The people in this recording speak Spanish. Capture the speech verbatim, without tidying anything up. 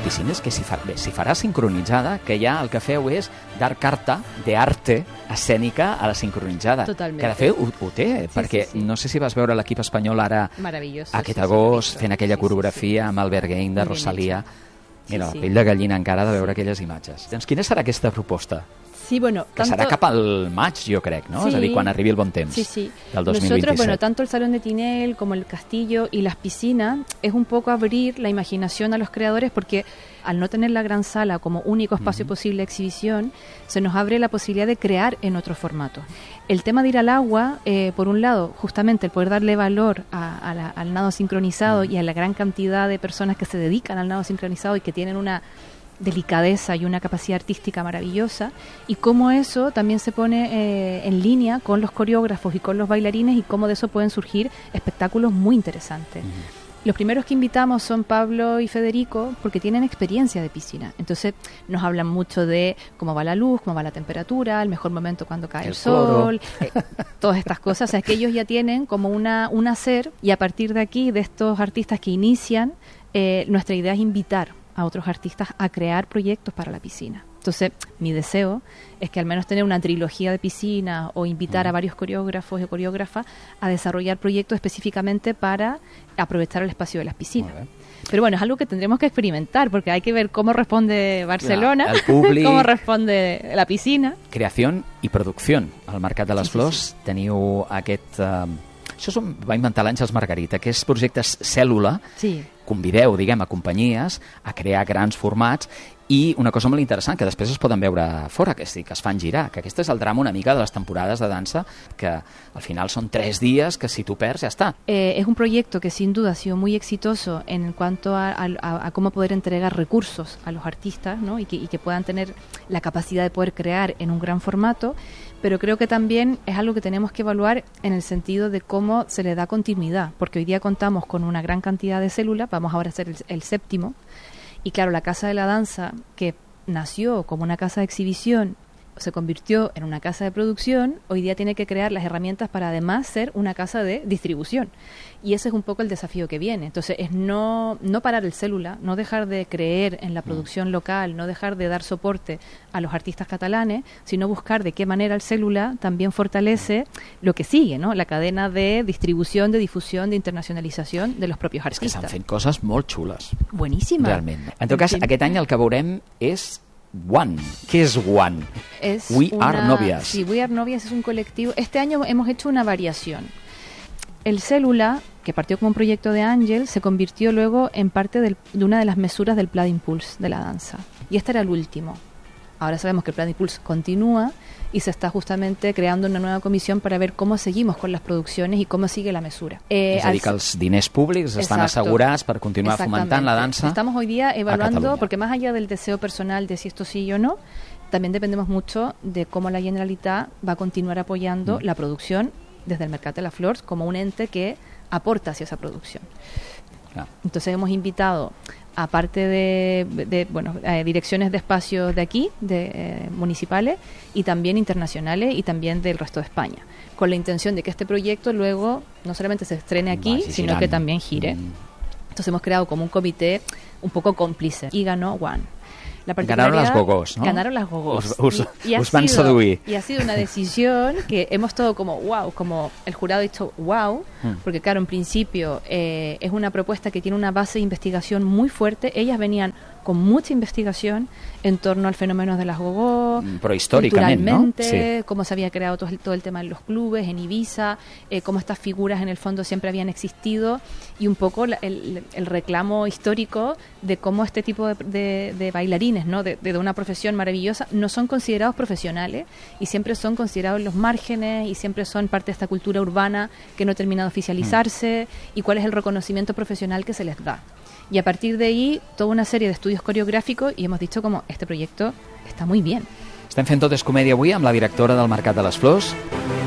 piscina és que si, fa, bé, si farà sincronitzada, que ja el que feu és dar carta d'arte escènica a la sincronitzada. Totalment. Que de fet ho, ho té, sí, perquè sí, sí. no sé si vas veure l'equip espanyol ara aquest sí, agost sí, fent aquella sí, coreografia sí, sí. amb Albert Gain de Rosalía. Mira, sí, sí. la pell de gallina encara de veure sí. aquelles imatges. Doncs quina serà aquesta proposta? Sí, bueno, que tanto... serà cap al maig, jo crec, ¿no? Sí, és a dir, quan arribi el bon temps sí, sí. del dos mil Nosotros, veintisiete. bueno, tanto el Salón de Tinel como el castillo y las piscinas es un poco abrir la imaginación a los creadores porque al no tener la gran sala como único espacio uh-huh. posible de exhibición, se nos abre la posibilidad de crear en otro formato. El tema de ir al agua, eh, por un lado, justamente el poder darle valor a, a la, al nado sincronizado uh-huh. y a la gran cantidad de personas que se dedican al nado sincronizado y que tienen una delicadeza y una capacidad artística maravillosa, y cómo eso también se pone eh, en línea con los coreógrafos y con los bailarines y cómo de eso pueden surgir espectáculos muy interesantes. Uh-huh. Los primeros que invitamos son Pablo y Federico porque tienen experiencia de piscina, entonces nos hablan mucho de cómo va la luz, cómo va la temperatura, el mejor momento cuando cae el, el sol, eh, todas estas cosas, o sea, que ellos ya tienen como una, un hacer, y a partir de aquí, de estos artistas que inician, eh, nuestra idea es invitar a otros artistas a crear proyectos para la piscina. Entonces, mi deseo es que al menos tener una trilogía de piscina o invitar uh-huh. a varios coreógrafos y coreógrafas a desarrollar proyectos específicamente para aprovechar el espacio de las piscinas. Pero bueno, es algo que tendremos que experimentar porque hay que ver cómo responde Barcelona, ja, el públic, cómo responde la piscina. Creació i producció. Al Mercat de les sí, Flors sí, sí. teniu aquest... Uh, això és un, va inventar l'Àngels Margarita, que és projectes cèl·lula. Sí. Convideu, diguem, a companyies a crear grans formats, i una cosa molt interessant, que després es poden veure fora, que, sí, que es fan girar, que aquest és el drama una mica de les temporades de dansa, que al final són tres días que si tu perds ja està. Eh, es un proyecto que sin duda ha sido muy exitoso en cuanto a, a, a cómo poder entregar recursos a los artistas, ¿no? y, que, y que puedan tener la capacidad de poder crear en un gran formato, pero creo que también es algo que tenemos que evaluar en el sentido de cómo se le da continuidad, porque hoy día contamos con una gran cantidad de células, vamos ahora a hacer el, el séptimo, y claro, la Casa de la Danza, que nació como una casa de exhibición, se convirtió en una casa de producción, hoy día tiene que crear las herramientas para además ser una casa de distribución. Y ese es un poco el desafío que viene. Entonces, es no, no parar el célula, no dejar de creer en la producción local, no dejar de dar soporte a los artistas catalanes, sino buscar de qué manera el célula también fortalece lo que sigue, ¿no? La cadena de distribución, de difusión, de internacionalització de los propios artistes. És que s'han fet coses molt xules. Boníssimes. Realment. En tot cas, sí. aquest any el que veurem és One. ¿Qué es One? Es We una, Are Novias. Sí, We Are Novias es un colectivo. Este año hemos hecho una variación. El Célula, que partió como un proyecto de Ángel, se convirtió luego en parte del, de una de las mesuras del Plan Impulse de la danza. Y este era el último. Ahora sabemos que el Plan Impulse continúa y se está justamente creando una nueva comisión para ver cómo seguimos con las producciones y cómo sigue la mesura. Eh, és a dir, que els diners públics estan assegurats per continuar fomentant la dansa. Estamos hoy día evaluando, porque más allá del deseo personal de si esto sí o no, también dependemos mucho de cómo la Generalitat va a continuar apoyando mm. la producción desde el Mercat de las Flors como un ente que aporta hacia esa producción. Ah. Entonces hemos invitado, aparte de, de bueno, eh, direcciones de espacios de aquí, de eh, municipales y también internacionales y también del resto de España, con la intención de que este proyecto luego no solamente se estrene aquí, sí, sino que también gire. Mm. Entonces hemos creado como un comité un poco cómplice y ganó One. La ganaron las gogos, ¿no? Ganaron las gogos. Us, us, y, y us van sido, seduir. Y ha sido una decisión que hemos todo como wow, como el jurado ha dicho wow, mm. porque claro, en principio eh, es una propuesta que tiene una base de investigación muy fuerte. Ellas venían con mucha investigación en torno al fenómeno de las gogos, pero históricamente, ¿no? Sí. Cómo se había creado todo el, todo el tema en los clubes, en Ibiza, eh, cómo estas figuras en el fondo siempre habían existido y un poco la, el, el reclamo histórico de cómo este tipo de, de, de bailarines, ¿no? de, de una profesión maravillosa, no son considerados profesionales y siempre son considerados en los márgenes y siempre son parte de esta cultura urbana que no termina de oficializarse mm. y cuál es el reconocimiento profesional que se les da. Y a partir de ahí, toda una serie de estudios coreográficos y hemos dicho como este proyecto está muy bien. Estem fent Tot és comèdia avui amb la directora del Mercat de les Flors,